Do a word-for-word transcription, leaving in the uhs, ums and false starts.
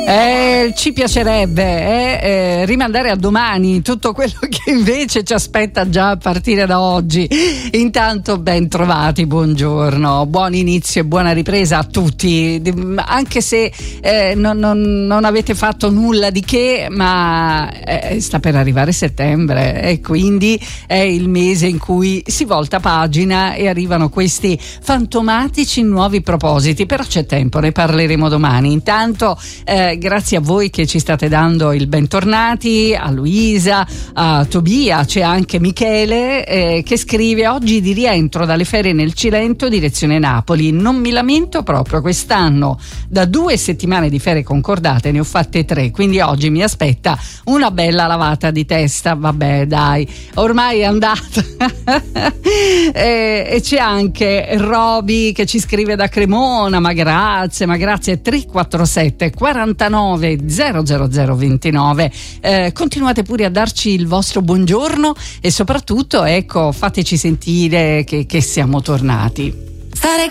Eh, ci piacerebbe eh, eh, rimandare a domani tutto quello che invece ci aspetta già a partire da oggi. Intanto ben trovati, buongiorno, buon inizio e buona ripresa a tutti, anche se eh, non, non, non avete fatto nulla di che, ma eh, sta per arrivare settembre e quindi è il mese in cui si volta pagina e arrivano questi fantomatici nuovi propositi, però c'è tempo, ne parleremo domani. Intanto eh, grazie a voi che ci state dando il bentornati, a Luisa, a Tobia, c'è anche Michele eh, che scrive: oggi di rientro dalle ferie nel Cilento direzione Napoli, non mi lamento proprio, quest'anno da due settimane di ferie concordate ne ho fatte tre, quindi oggi mi aspetta una bella lavata di testa. Vabbè dai, ormai è andata. e, e c'è anche Roby che ci scrive da Cremona: ma grazie, ma grazie. Tre quattro sette quarantanove zero zero zero ventinove. Eh, continuate pure a darci il vostro buongiorno e soprattutto ecco fateci sentire che, che siamo tornati. Stare